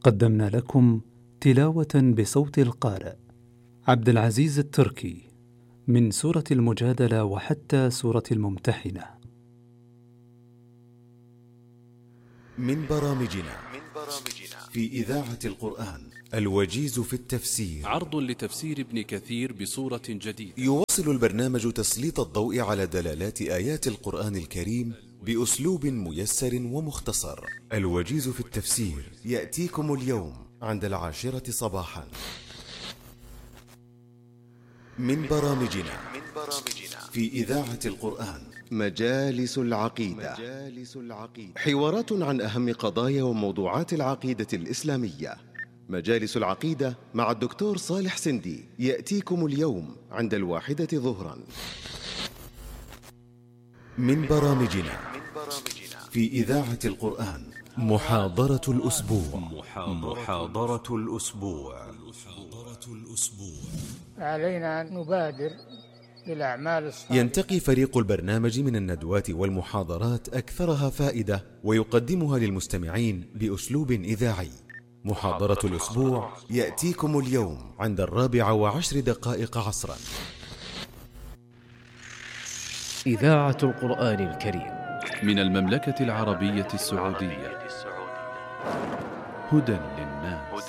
قدمنا لكم تلاوة بصوت القارئ عبد العزيز التركي من سورة المجادلة وحتى سورة الممتحنة. من برامجنا في إذاعة القرآن الوجيز في التفسير، عرض لتفسير ابن كثير بصورة جديدة. يواصل البرنامج تسليط الضوء على دلالات آيات القرآن الكريم بأسلوب ميسر ومختصر. الوجيز في التفسير يأتيكم اليوم عند 10 صباحا. من برامجنا في إذاعة القرآن مجالس العقيدة، حوارات عن أهم قضايا وموضوعات العقيدة الإسلامية. مجالس العقيدة مع الدكتور صالح سندي يأتيكم اليوم عند 1 ظهرا. من برامجنا في إذاعة القرآن محاضرة الأسبوع. محاضرة الأسبوع. علينا أن نبادر بالأعمال الصالحة. ينتقي فريق البرنامج من الندوات والمحاضرات أكثرها فائدة ويقدمها للمستمعين بأسلوب إذاعي. محاضرة الأسبوع يأتيكم اليوم عند 4:10 عصرا. إذاعة القرآن الكريم من المملكة العربية السعودية. هدى